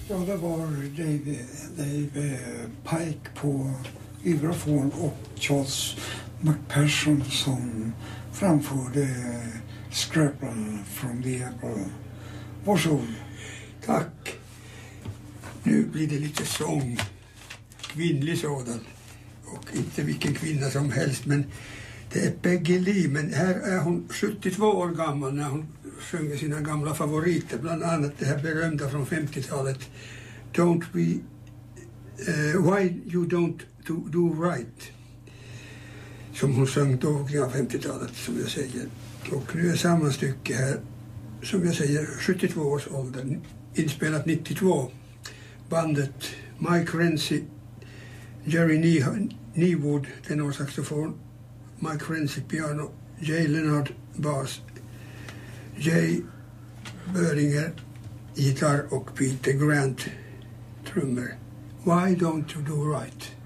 Ja, det var Dave Pike på vibrafon och Charles McPherson som framförde Scrapple from the Apple. Varsågod. Tack. Nu blir det lite sång. Kvinnlig sådan. Och inte vilken kvinna som helst, men det är Peggy Lee. Men här är hon 72 år gammal när hon sjunger sina gamla favoriter. Bland annat det här berömda från 50-talet. Why you don't do right. Som hon sjöng då på 50-talet, som jag säger. Och nu är samma stycke här, som jag säger, 72 års ålder. Inspelat 92. Bandet Mike Renzi, Jerry Niewood, tenorsaxofon, Mike Renzi piano, Jay Leonard bas, Jay Böringer gitarr och Peter Grant trummor. Why don't you do right?